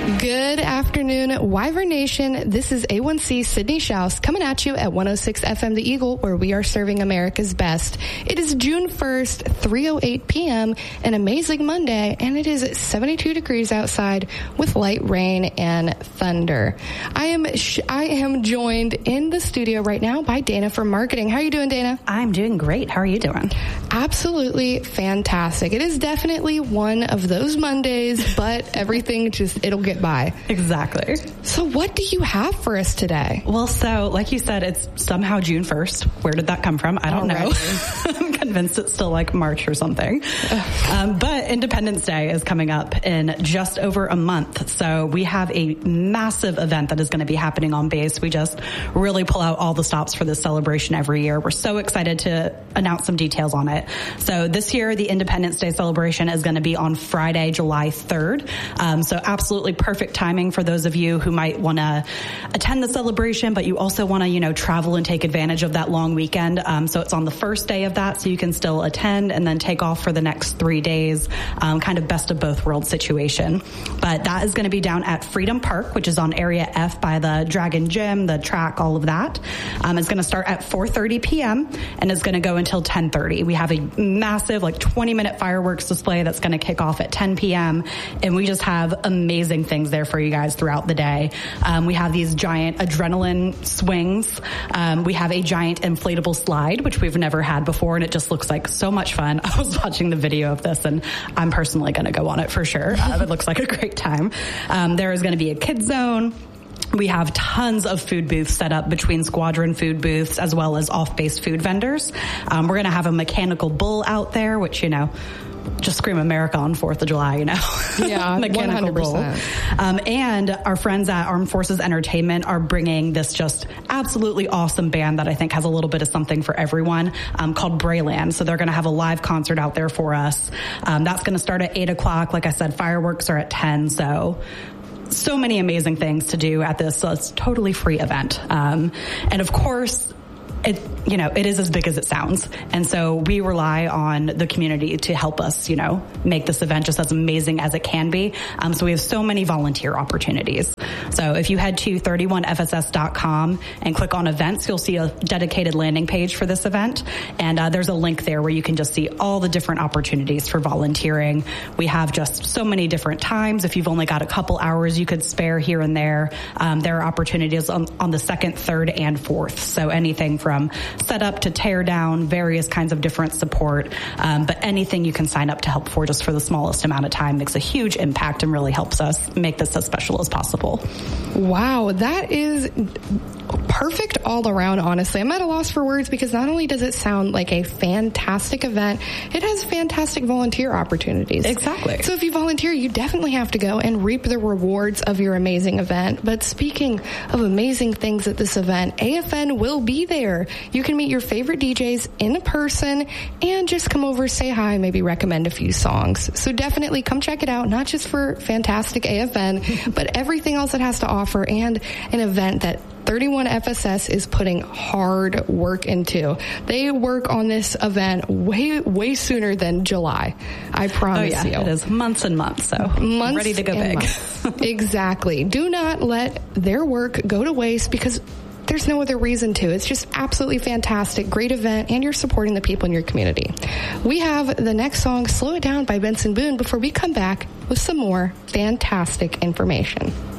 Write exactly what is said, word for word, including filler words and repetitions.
Good afternoon, Wyvern Nation. This is A one C Sydney Schaus coming at you at one oh six F M The Eagle, where we are serving America's best. It is June first, three oh eight p.m., an amazing Monday, and it is seventy-two degrees outside with light rain and thunder. I am sh- I am joined in the studio right now by Dana from marketing. How are you doing, Dana? I'm doing great. How are you doing? Absolutely fantastic. It is definitely one of those Mondays, but everything just, it'll get by. Exactly. So what do you have for us today? Well, so like you said, it's somehow June first. Where did that come from? I don't Already. know. I'm convinced it's still like March or something. um, but Independence Day is coming up in just over a month. So we have a massive event that is going to be happening on base. We just really pull out all the stops for this celebration every year. We're so excited to announce some details on it. So this year, the Independence Day celebration is going to be on Friday, July third. Um, so absolutely perfect timing for those of you who might want to attend the celebration, but you also want to, you know, travel and take advantage of that long weekend. Um, so it's on the first day of that, so you can still attend and then take off for the next three days, um, kind of best of both worlds situation. But that is going to be down at Freedom Park, which is on Area F by the Dragon Gym, the track, all of that. Um, it's going to start at four thirty p.m. and it's going to go until ten thirty. We have a massive, like twenty minute fireworks display that's going to kick off at ten p.m. and we just have amazing things there for you guys throughout the day. Um, we have these giant adrenaline swings. Um, we have a giant inflatable slide, which we've never had before, and it just looks like so much fun. I was watching the video of this, and I'm personally going to go on it for sure. Uh, it looks like a great time. Um, there is going to be a kids zone. We have tons of food booths set up between squadron food booths as well as off-base food vendors. Um, we're going to have a mechanical bull out there, which, you know, just scream America on fourth of July, you know. Yeah, mechanical one hundred percent. bull. Um, and our friends at Armed Forces Entertainment are bringing this just absolutely awesome band that I think has a little bit of something for everyone, um, called Brayland. So they're going to have a live concert out there for us. Um, that's going to start at eight o'clock. Like I said, fireworks are at ten. So so many amazing things to do at this. So it's a totally free event. Um, and of course, it, you know, it is as big as it sounds. And so we rely on the community to help us, you know, make this event just as amazing as it can be. Um, so we have so many volunteer opportunities. So if you head to thirty-one F S S dot com and click on events, you'll see a dedicated landing page for this event. And uh, there's a link there where you can just see all the different opportunities for volunteering. We have just so many different times. If you've only got a couple hours you could spare here and there, um, there are opportunities on, on the second, third, and fourth. So anything from set up to tear down, various kinds of different support. Um, but anything you can sign up to help for just for the smallest amount of time makes a huge impact and really helps us make this as special as possible. Wow, that is perfect all around, honestly. I'm at a loss for words because not only does it sound like a fantastic event, it has fantastic volunteer opportunities. Exactly. So if you volunteer, you definitely have to go and reap the rewards of your amazing event. But speaking of amazing things at this event, A F N will be there. You can meet your favorite D Js in person and just come over, say hi, maybe recommend a few songs. So definitely come check it out, not just for fantastic A F N, but everything else it has to offer, and an event that thirty-one F S S is putting hard work into. They work on this event way, way sooner than July. I promise oh, yeah, you. It is months and months, so months ready to go big. Exactly. Do not let their work go to waste because there's no other reason to. It's just absolutely fantastic, great event, and you're supporting the people in your community. We have the next song, Slow It Down by Benson Boone, before we come back with some more fantastic information.